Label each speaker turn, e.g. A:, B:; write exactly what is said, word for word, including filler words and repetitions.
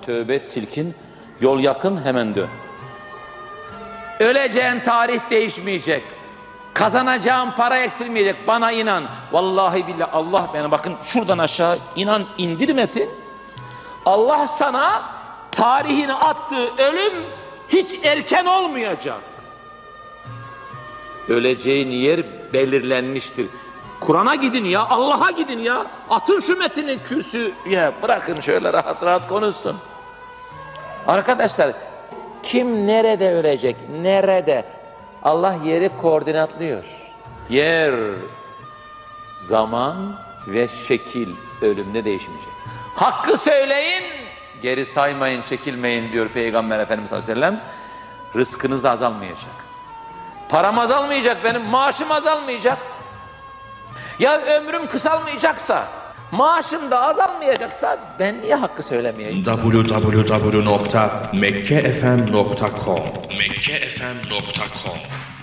A: Tövbe et silkin, yol yakın hemen dön. Öleceğin tarih değişmeyecek. Kazanacağın para eksilmeyecek. Bana inan. Vallahi billahi Allah beni bakın şuradan aşağı inan indirmesin. Allah sana tarihini attığı ölüm hiç erken olmayacak. Öleceğin yer belirlenmiştir. Kur'an'a gidin ya, Allah'a gidin ya. Atın şu metini kürsüye, bırakın şöyle rahat rahat konuşsun. Arkadaşlar, kim nerede ölecek, nerede? Allah yeri koordinatlıyor. Yer, zaman ve şekil ölümde değişmeyecek. Hakkı söyleyin, geri saymayın, çekilmeyin diyor Peygamber Efendimiz sallallahu aleyhi ve sellem. Rızkınız da azalmayacak. Param azalmayacak benim, maaşım azalmayacak. Ya ömrüm kısalmayacaksa, maaşım da azalmayacaksa ben niye hakkı söylemeyeyim?
B: w w w nokta mekke f m nokta com mekke f m nokta com